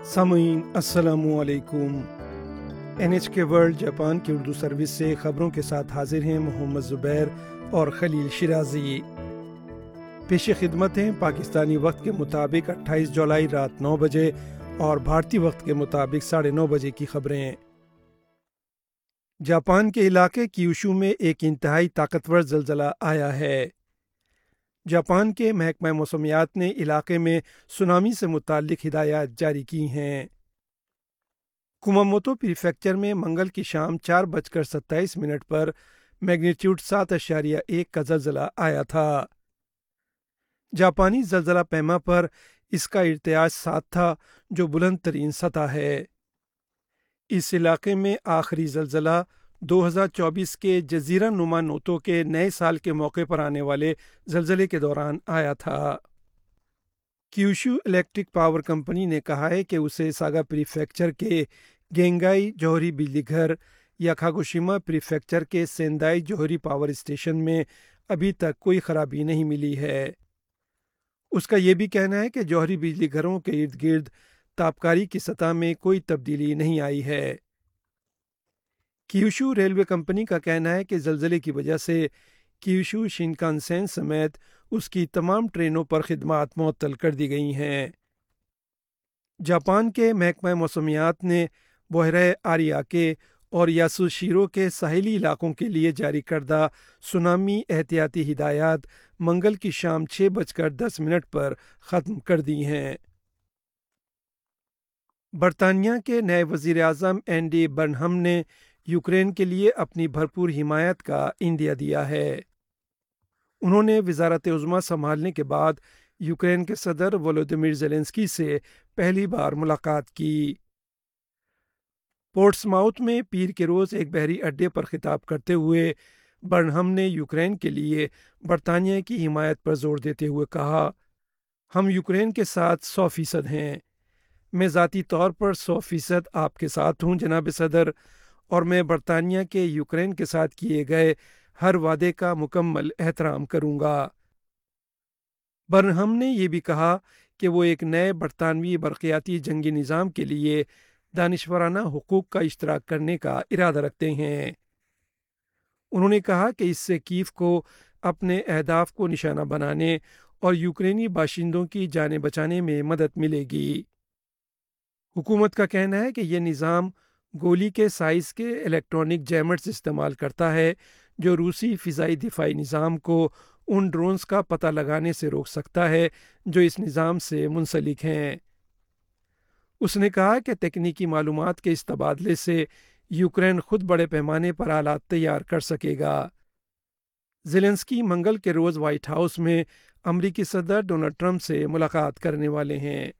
सामीन अस्सलाम वालेकुम। NHK वर्ल्ड जापान की उर्दू सर्विस से खबरों के साथ हाजिर हैं मोहम्मद ज़ुबैर और खलील शिराजी। पेश खिदमत हैं पाकिस्तानी वक्त के मुताबिक 28 जुलाई रात 9 बजे और भारतीय वक्त के मुताबिक 9:30 बजे की खबरें। जापान के इलाके क्यूशू में एक इंतहाई ताकतवर ज़लज़ला आया है। जापान के महकमा मौसमियात ने इलाके में सुनामी से मुताल्लिक हिदायत जारी की हैं। कुमामोतो प्रीफेक्चर में मंगल की शाम 4:27 पर मैग्नीट्यूड 7.1 का ज़लज़ला आया था। जापानी ज़लज़ला पैमा पर इसका इर्तियाज 7 था, जो बुलंद तरीन सतह है। इस इलाके में आखिरी ज़लज़ला 2024 के जज़ीरा नुमा नोतो के नए साल के मौके पर आने वाले ज़लज़ले के दौरान आया था। क्यूशू इलेक्ट्रिक पावर कंपनी ने कहा है कि उसे सागा प्रीफेक्चर के गेंगाई जौहरी बिजली घर या कागोशिमा प्रीफेक्चर के सेंदाई जौहरी पावर स्टेशन में अभी तक कोई खराबी नहीं मिली है। उसका ये भी कहना है कि जौहरी बिजली घरों के इर्द गिर्द तापकारी की सतह में कोई तब्दीली नहीं आई है। क्यूशू रेलवे कंपनी का कहना है कि ज़लज़ले की वजह से क्यूशू शिनकानसेन समेत उसकी तमाम ट्रेनों पर खिदमात मुअत्तल कर दी गई हैं। जापान के महकमा मौसमियात ने बहरे आरियाके और यासुशीरो के साहिली इलाकों के लिए जारी करदा सुनामी एहतियाती हिदायत मंगल की शाम 6:10 पर ख़त्म कर दी हैं। बरतानिया के नए वज़ीर आज़म एंडी बर्नहम ने यूक्रेन के लिए अपनी भरपूर हिमायत का इंदिया दिया है। उन्होंने वज़ारत उज़्मा संभालने के बाद यूक्रेन के सदर वोलोदिमीर ज़ेलेंस्की से पहली बार मुलाकात की। पोर्ट्समाउथ में पीर के रोज़ एक बहरी अड्डे पर खिताब करते हुए बर्नहम ने यूक्रेन के लिए बरतानिया की हिमायत पर जोर देते हुए कहा, हम यूक्रेन के साथ 100% हैं। मैं ज़ाती तौर पर 100% आपके साथ हूँ जनाब सदर, और मैं बरतानिया के यूक्रेन के साथ किए गए हर वादे का मुकम्मल एहतराम करूँगा। बर्नहम ने यह भी कहा कि वो एक नए बरतानवी बरक़ियाती जंगी निज़ाम के लिए दानिशवराना हुकूक का इश्तराक करने का इरादा रखते हैं। उन्होंने कहा कि इससे कीव को अपने अहदाफ को निशाना बनाने और यूक्रेनी बाशिंदों की जानें बचाने में मदद मिलेगी। हुकूमत का कहना है कि यह निज़ाम गोली के साइज़ के इलेक्ट्रॉनिक जैमर्स इस्तेमाल करता है, जो रूसी फ़िज़ाई दिफाई निज़ाम को उन ड्रोन्स का पता लगाने से रोक सकता है जो इस निज़ाम से मुंसलिक हैं। उसने कहा कि तकनीकी मालूमात के इस तबादले से यूक्रेन खुद बड़े पैमाने पर आलात तैयार कर सकेगा। ज़ेलेंस्की मंगल के रोज़ व्हाइट हाउस में अमरीकी सदर डोनाल्ड ट्रंप से मुलाकात करने वाले हैं।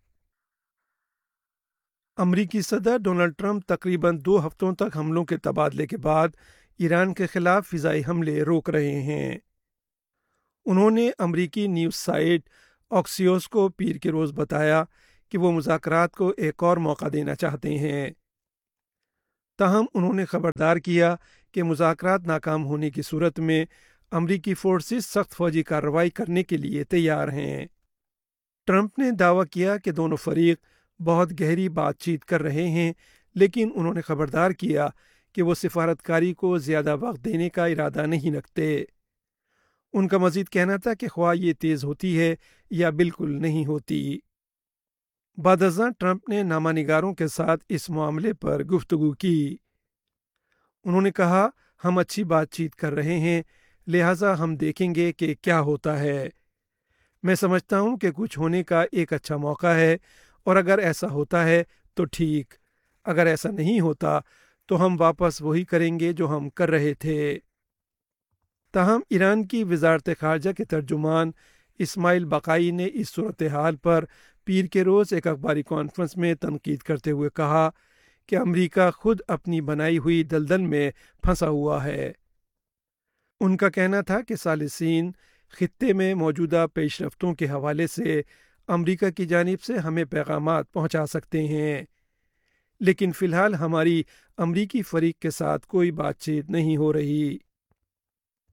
अमरीकी सदर डोनाल्ड ट्रंप तकरीबन 2 हफ्तों तक हमलों के तबादले के बाद ईरान के खिलाफ फ़िज़ाई हमले रोक रहे हैं। उन्होंने अमरीकी न्यूज़ साइट ऑक्सियोस को पीर के रोज़ बताया कि वो मुज़ाकरात को एक और मौका देना चाहते हैं। ताहम उन्होंने खबरदार किया कि मुज़ाकरात नाकाम होने की सूरत में अमरीकी फोर्सेस सख्त फ़ौजी कार्रवाई करने के लिए तैयार हैं। ट्रंप ने दावा किया कि दोनों फरीक बहुत गहरी बातचीत कर रहे हैं, लेकिन उन्होंने खबरदार किया कि वो सिफारतकारी को ज़्यादा वक्त देने का इरादा नहीं रखते। उनका मज़ीद कहना था कि ख्वाह ये तेज़ होती है या बिल्कुल नहीं होती। बादज़ां ट्रंप ने नामानिगारों के साथ इस मामले पर गुफ्तगू की। उन्होंने कहा, हम अच्छी बातचीत कर रहे हैं, लिहाजा हम देखेंगे कि क्या होता है। मैं समझता हूँ कि कुछ होने का एक अच्छा मौका है, और अगर ऐसा होता है तो ठीक, अगर ऐसा नहीं होता तो हम वापस वही करेंगे जो हम कर रहे थे। ताहम ईरान की वज़ारत ख़ारजा के तर्जुमान इस्माइल बकाई ने इस सूरत हाल पर पीर के रोज़ एक अखबारी कॉन्फ्रेंस में तनकीद करते हुए कहा कि अमरीका खुद अपनी बनाई हुई दलदल में फंसा हुआ है। उनका कहना था कि सालिसीन खित्ते में मौजूदा पेशरफ्तों के हवाले से अमरीका की जानिब से हमें पैगामात पहुंचा सकते हैं, लेकिन फ़िलहाल हमारी अमरीकी फ़रीक के साथ कोई बातचीत नहीं हो रही।